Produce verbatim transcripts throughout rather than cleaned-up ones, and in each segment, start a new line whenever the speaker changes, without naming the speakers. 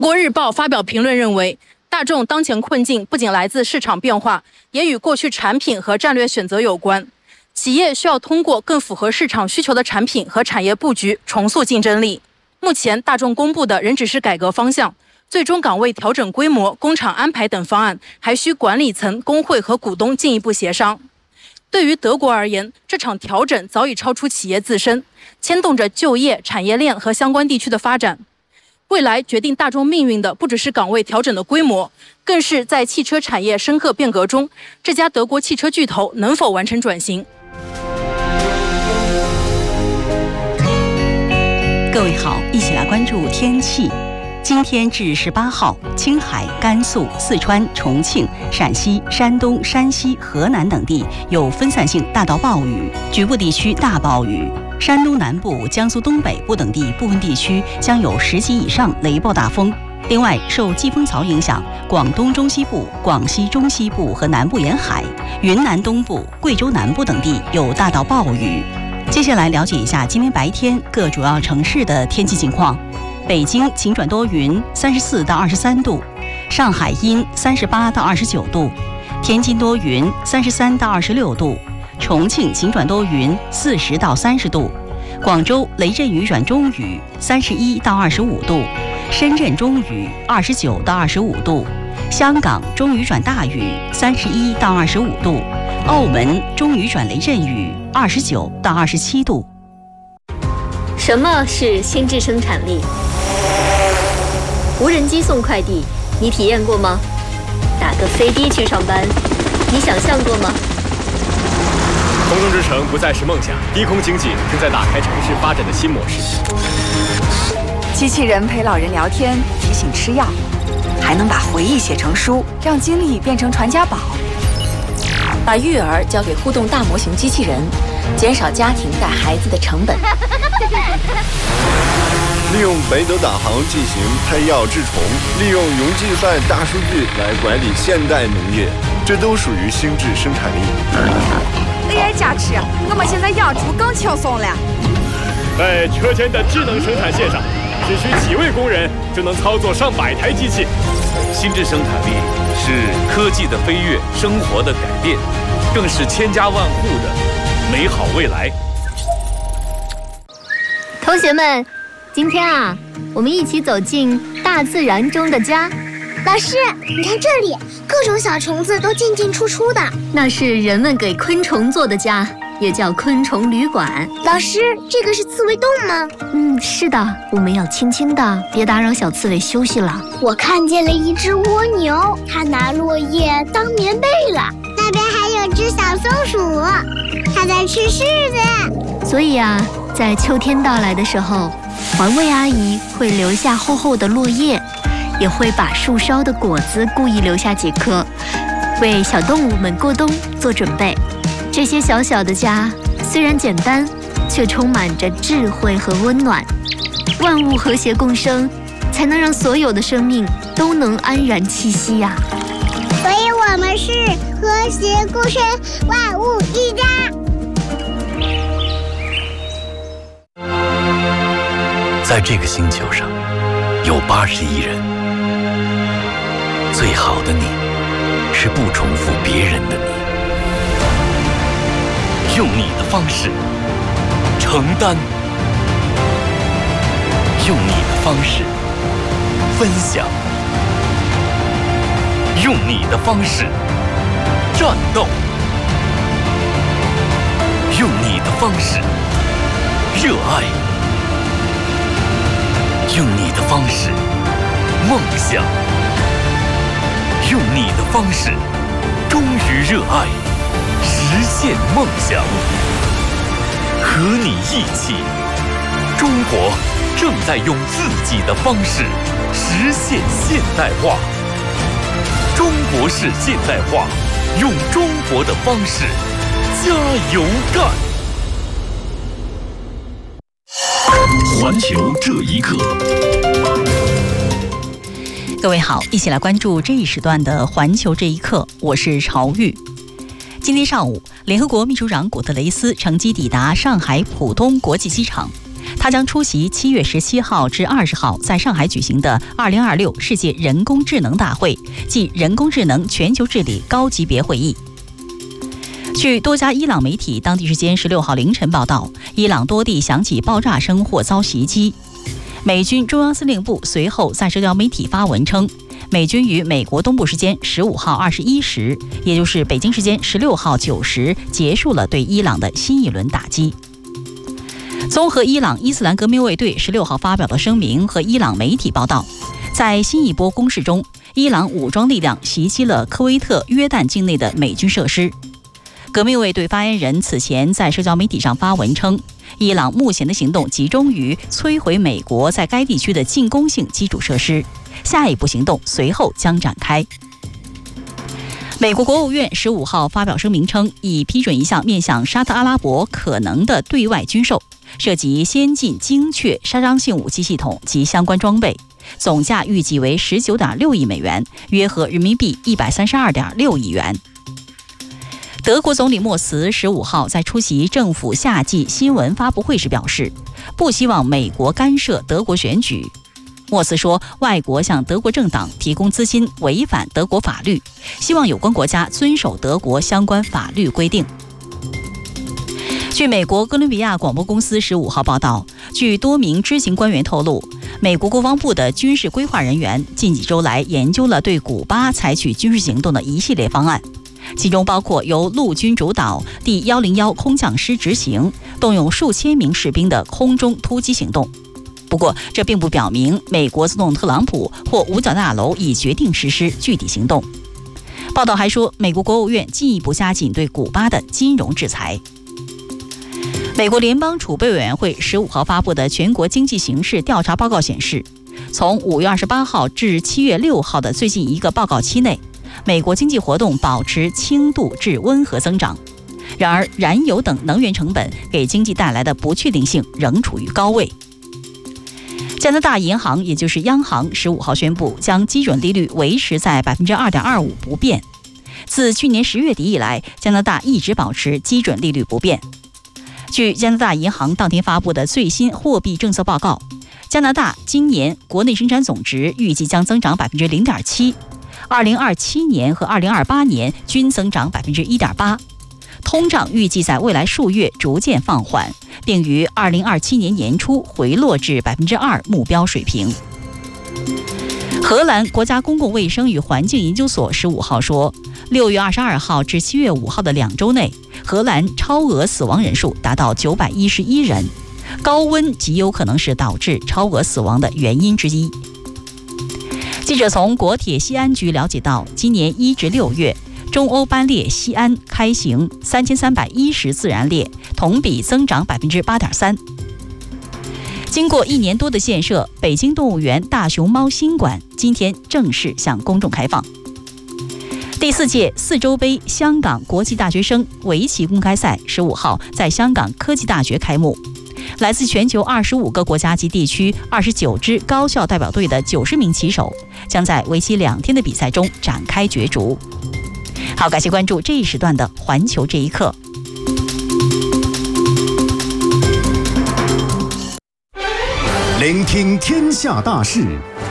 国日报发表评论认为，大众当前困境不仅来自市场变化，也与过去产品和战略选择有关。企业需要通过更符合市场需求的产品和产业布局重塑竞争力。目前大众公布的仍只是改革方向，最终岗位调整规模、工厂安排等方案还需管理层、工会和股东进一步协商。对于德国而言，这场调整早已超出企业自身，牵动着就业、产业链和相关地区的发展。未来决定大众命运的不只是岗位调整的规模，更是在汽车产业深刻变革中，这家德国汽车巨头能否完成转型。
各位好，一起来关注天气。今天至十八号，青海、甘肃、四川、重庆、陕西、山东、山西、河南等地有分散性大到暴雨，局部地区大暴雨。山东南部、江苏东北部等地部分地区将有十级以上雷暴大风。另外，受季风槽影响，广东中西部、广西中西部和南部沿海、云南东部、贵州南部等地有大到暴雨。接下来了解一下今天白天各主要城市的天气情况。北京晴转多云，三十四到二十三度；上海阴，三十八到二十九度；天津多云，三十三到二十六度；重庆晴转多云，四十到三十度；广州雷阵雨转中雨，三十一到二十五度；深圳中雨，二十九到二十五度；香港中雨转大雨，三十一到二十五度；澳门中雨转雷阵雨，二十九到二十七度。
什么是心智生产力？无人机送快递，你体验过吗？打个飞的去上班，你想象过吗？
空中之城不再是梦想，低空经济正在打开城市发展的新模式。
机器人陪老人聊天，提醒吃药，还能把回忆写成书，让经历变成传家宝。把育儿交给互动大模型机器人，减少家庭带孩子的成本。
利用北斗导航进行配药治虫，利用云计算大数据来管理现代农业，这都属于心智生产力。
A I 加持，我们现在养猪更轻松了。
在车间的智能生产线上，只需几位工人就能操作上百台机器。
心智生产力是科技的飞跃，生活的改变，更是千家万户的美好未来。
同学们，今天啊，我们一起走进大自然中的家。
老师，你看这里，各种小虫子都进进出出的。
那是人们给昆虫做的家，也叫昆虫旅馆。
老师，这个是刺猬洞吗？
嗯，是的，我们要轻轻的，别打扰小刺猬休息了。
我看见了一只蜗牛，它拿落叶当棉被了。那边还有只小松鼠，它在吃柿子。
所以啊，在秋天到来的时候，环卫阿姨会留下厚厚的落叶，也会把树梢的果子故意留下几颗，为小动物们过冬做准备。这些小小的家虽然简单，却充满着智慧和温暖。万物和谐共生，才能让所有的生命都能安然栖息呀、啊。
所以我们是和谐共生，万物一家。
在这个星球上，有八十亿人。最好的你，是不重复别人的你。用你的方式承担，用你的方式分享，用你的方式战斗，用你的方式热爱，用你的方式梦想，用你的方式忠于热爱，实现梦想。和你一起，中国正在用自己的方式实现现代化。中国式现代化，用中国的方式加油干。
环球这一刻。
各位好，一起来关注这一时段的环球这一刻，我是朝玉。今天上午，联合国秘书长古特雷斯乘机抵达上海浦东国际机场。 他将出席七月十七号至二十号在上海举行的二零二六世界人工智能大会暨人工智能全球治理高级别会议。据多家伊朗媒体当地时间十六号凌晨报道，伊朗多地响起爆炸声或遭袭击。美军中央司令部随后在社交媒体发文称，美军于美国东部时间十五号二十一时，也就是北京时间十六号九时，结束了对伊朗的新一轮打击。综合伊朗伊斯兰革命卫队十六号发表的声明和伊朗媒体报道，在新一波攻势中，伊朗武装力量袭击了科威特、约旦境内的美军设施。革命卫队发言人此前在社交媒体上发文称，伊朗目前的行动集中于摧毁美国在该地区的进攻性基础设施，下一步行动随后将展开。美国国务院十五号发表声明称，已批准一项面向沙特阿拉伯可能的对外军售，涉及先进精确杀伤性武器系统及相关装备，总价预计为 十九点六亿美元，约合人民币 一百三十二点六亿元。德国总理默茨十五号在出席政府夏季新闻发布会时表示，不希望美国干涉德国选举。默茨说，外国向德国政党提供资金违反德国法律，希望有关国家遵守德国相关法律规定。据美国哥伦比亚广播公司十五号报道，据多名知情官员透露，美国国防部的军事规划人员近几周来研究了对古巴采取军事行动的一系列方案，其中包括由陆军主导第一零一空降师执行，动用数千名士兵的空中突击行动。不过，这并不表明美国总统特朗普或五角大楼已决定实施具体行动。报道还说，美国国务院进一步加紧对古巴的金融制裁。美国联邦储备委员会十五号发布的全国经济形势调查报告显示，从五月二十八号至七月六号的最近一个报告期内，美国经济活动保持轻度至温和增长。然而，燃油等能源成本给经济带来的不确定性仍处于高位。加拿大银行，也就是央行，十五号宣布将基准利率维持在 百分之二点二五 不变。自去年十月底以来，加拿大一直保持基准利率不变。据加拿大银行当天发布的最新货币政策报告，加拿大今年国内生产总值预计将增长 百分之零点七， 二零二七年和二零二八年均增长 百分之一点八。通胀预计在未来数月逐渐放缓，并于二零二七年年初回落至 百分之二 目标水平。荷兰国家公共卫生与环境研究所十五号说，六月二十二号至七月五号的两周内，荷兰超额死亡人数达到九百一十一人，高温极有可能是导致超额死亡的原因之一。记者从国铁西安局了解到，今年一至六月，中欧班列西安开行三千三百一十自然列，同比增长 百分之八点三。经过一年多的建设，北京动物园大熊猫新馆今天正式向公众开放。第四届四周杯香港国际大学生围棋公开赛十五号在香港科技大学开幕，来自全球二十五个国家及地区二十九支高校代表队的九十名棋手将在为期两天的比赛中展开角逐。好，感谢关注这一时段的环球这一刻。
聆听天下大事。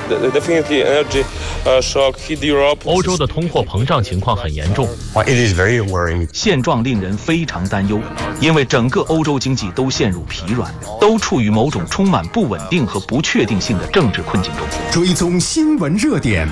欧洲的通货膨胀情况很严重，现状令人非常担忧，因为整个欧洲经济都陷入疲软，都处于某种充满不稳定和不确定性的政治困境中。
追踪新闻热点。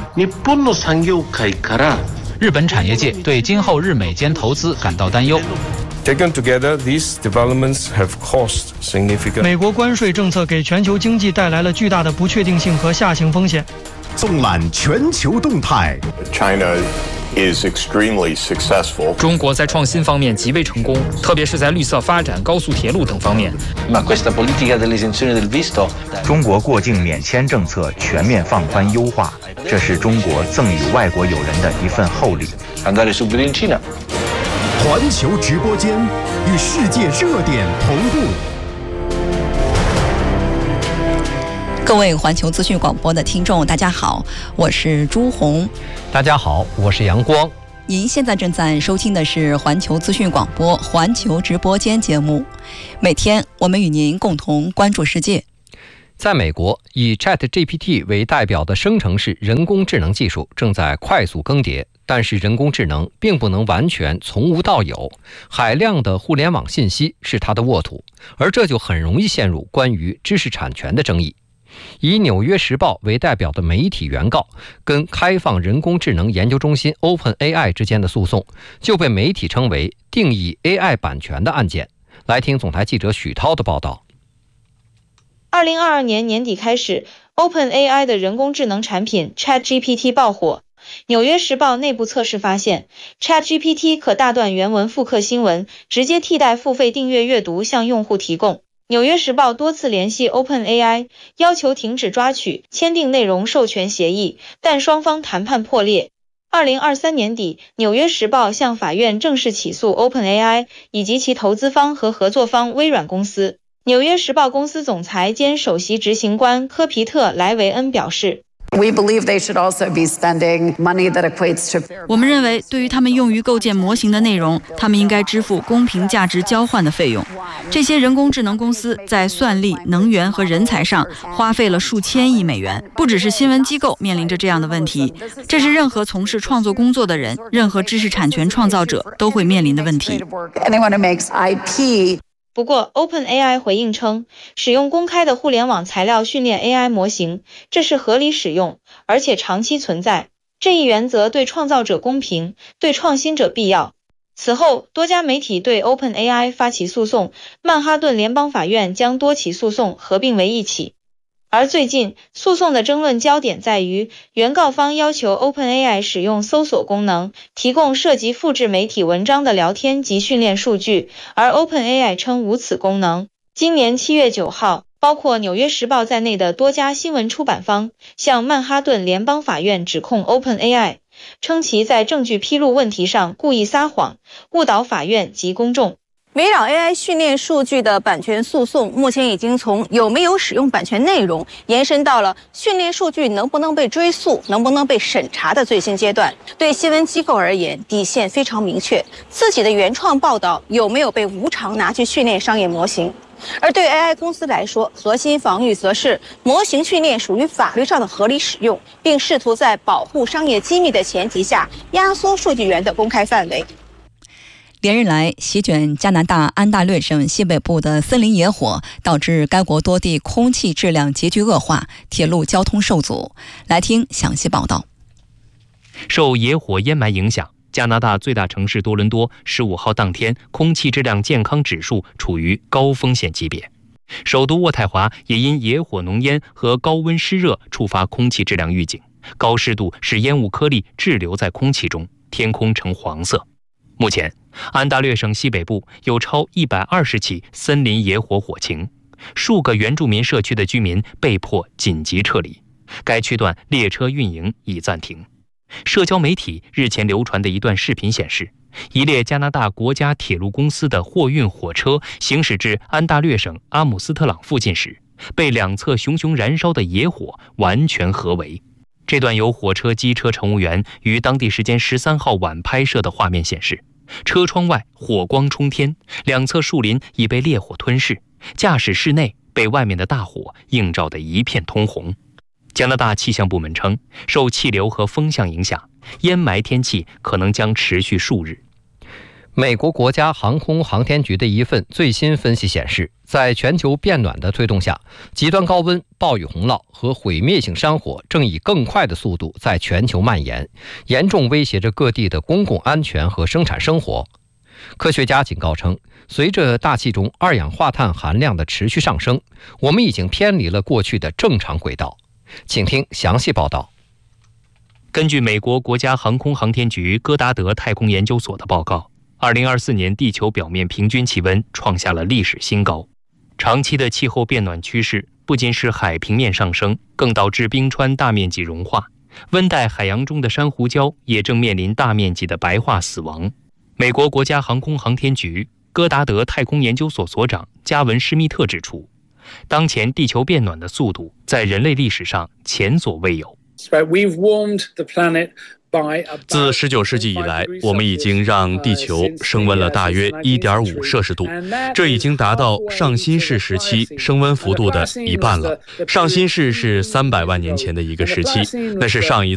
日本产业界对今后日美间投资感到担忧。
Taken together, these developments have caused significant.
美国关税政策给全球经济带来了巨大的不确定性和下行风险。
纵览全球动态。
China is extremely successful.
中国在创新方面极为成功，特别是在绿色发展、高速铁路等方面。
Ma questa politica dell'esenzione del visto.
中国过境免签政策全面放宽优化，这是中国赠予外国友人的一份厚礼。
Andare subito in Cina.
环球直播间与世界热点同步。
各位环球资讯广播的听众，大家好，我是朱红。
大家好，我是杨光。
您现在正在收听的是环球资讯广播环球直播间节目，每天我们与您共同关注世界。
在美国，以 ChatGPT 为代表的生成式人工智能技术正在快速更迭，但是人工智能并不能完全从无到有，海量的互联网信息是它的沃土，而这就很容易陷入关于知识产权的争议。以《纽约时报》为代表的媒体原告跟开放人工智能研究中心 OpenAI 之间的诉讼，就被媒体称为定义 A I 版权的案件。来听总台记者许涛的报道。
二零二二年年底开始 ，OpenAI 的人工智能产品 ChatGPT 爆火。纽约时报内部测试发现 ，ChatGPT 可大段原文复刻新闻，直接替代付费订阅阅读向用户提供。纽约时报多次联系 OpenAI， 要求停止抓取、签订内容授权协议，但双方谈判破裂。二零二三年底，纽约时报向法院正式起诉 OpenAI 以及其投资方和合作方微软公司。纽约时报公司总裁兼首席执行官科皮特·莱维恩表示，
我们认为，对于他们用于构建模型的内容，他们应该支付公平价值交换的费用。这些人工智能公司在算力、能源和人才上花费了数千亿美元。不只是新闻机构面临着这样的问题，这是任何从事创作工作的人、任何知识产权创造者都会面临的问题。
不过 ，OpenAI 回应称，使用公开的互联网材料训练 A I 模型，这是合理使用，而且长期存在。这一原则对创造者公平，对创新者必要。此后，多家媒体对 OpenAI 发起诉讼，曼哈顿联邦法院将多起诉讼合并为一起。而最近，诉讼的争论焦点在于，原告方要求 OpenAI 使用搜索功能，提供涉及复制媒体文章的聊天及训练数据，而 OpenAI 称无此功能。今年七月九号，包括纽约时报在内的多家新闻出版方向曼哈顿联邦法院指控 OpenAI， 称其在证据披露问题上故意撒谎，误导法院及公众。
围绕 A I 训练数据的版权诉讼，目前已经从有没有使用版权内容，延伸到了训练数据能不能被追溯、能不能被审查的最新阶段。对新闻机构而言，底线非常明确，自己的原创报道有没有被无偿拿去训练商业模型。而对 A I 公司来说，核心防御则是模型训练属于法律上的合理使用，并试图在保护商业机密的前提下，压缩数据源的公开范围。
连日来，席卷加拿大安大略省西北部的森林野火，导致该国多地空气质量急剧恶化，铁路交通受阻。来听详细报道。
受野火烟霾影响，加拿大最大城市多伦多十五号当天空气质量健康指数处于高风险级别。首都渥太华也因野火浓烟和高温湿热触发空气质量预警，高湿度使烟雾颗粒滞留在空气中，天空呈黄色。目前，安大略省西北部有超一百二十起森林野火火情，数个原住民社区的居民被迫紧急撤离，该区段列车运营已暂停。社交媒体日前流传的一段视频显示，一列加拿大国家铁路公司的货运火车行驶至安大略省阿姆斯特朗附近时，被两侧熊熊燃烧的野火完全合围。这段由火车机车乘务员于当地时间十三号晚拍摄的画面显示，车窗外火光冲天，两侧树林已被烈火吞噬，驾驶室内被外面的大火映照得一片通红。加拿大气象部门称，受气流和风向影响，烟霾天气可能将持续数日。
美国国家航空航天局的一份最新分析显示，在全球变暖的推动下，极端高温、暴雨洪涝和毁灭性山火正以更快的速度在全球蔓延，严重威胁着各地的公共安全和生产生活。科学家警告称，随着大气中二氧化碳含量的持续上升，我们已经偏离了过去的正常轨道。请听详细报道。
根据美国国家航空航天局戈达德太空研究所的报告，二零二四年地球表面平均气温创下了历史新高。长期的气候变暖趋势不仅使海平面上升，更导致冰川大面积融化，温带海洋中的珊瑚礁也正面临大面积的白化死亡。美国国家航空航天局戈达德太空研究所所长加文施密特指出，当前地球变暖的速度在人类历史上前所未有。
We've warmed the planet
自十九世纪以来，我们已经让地球升温了大约 一点五摄氏度，这已经达到上新世时期升温幅度的一半了。上新世是三百万年前的一个时期，那是上一